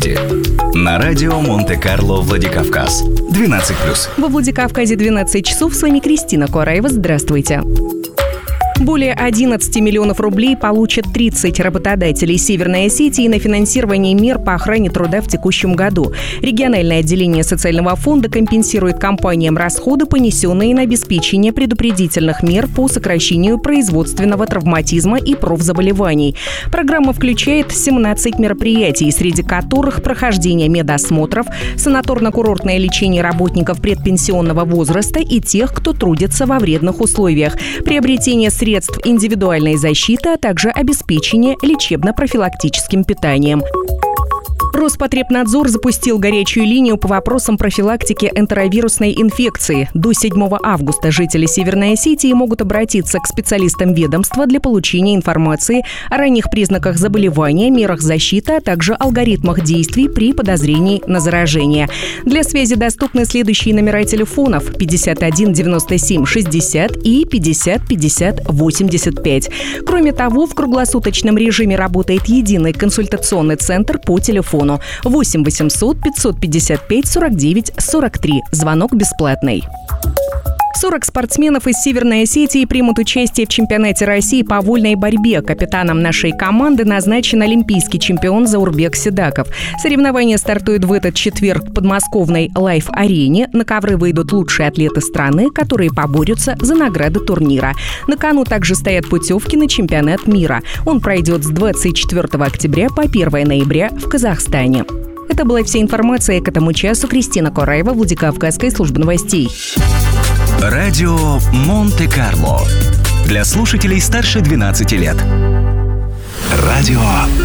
новости. На радио Монте-Карло Владикавказ. 12+. Во Владикавказе 12 часов. С вами Кристина Кораева. Здравствуйте. Более 11 миллионов рублей получат 30 работодателей Северной Осетии на финансирование мер по охране труда в текущем году. Региональное отделение социального фонда компенсирует компаниям расходы, понесенные на обеспечение предупредительных мер по сокращению производственного травматизма и профзаболеваний. Программа включает 17 мероприятий, среди которых прохождение медосмотров, санаторно-курортное лечение работников предпенсионного возраста и тех, кто трудится во вредных условиях, приобретение средств индивидуальной защиты, а также обеспечение лечебно-профилактическим питанием. Роспотребнадзор запустил горячую линию по вопросам профилактики энтеровирусной инфекции. До 7 августа жители Северной Осетии могут обратиться к специалистам ведомства для получения информации о ранних признаках заболевания, мерах защиты, а также алгоритмах действий при подозрении на заражение. Для связи доступны следующие номера телефонов: 51 97 60 и 50 50 85. Кроме того, в круглосуточном режиме работает единый консультационный центр по телефону 8 800 555 49 43. Звонок бесплатный. 40 спортсменов из Северной Осетии примут участие в чемпионате России по вольной борьбе. Капитаном нашей команды назначен олимпийский чемпион Заурбек Сидаков. Соревнования стартуют в этот четверг в подмосковной Лайф-арене. На ковры выйдут лучшие атлеты страны, которые поборются за награды турнира. На кону также стоят путевки на чемпионат мира. Он пройдет с 24 октября по 1 ноября в Казахстане. Это была вся информация к этому часу. Кристина Кораева, Владикавказская служба новостей. Радио Монте-Карло. Для слушателей старше 12 лет. Радио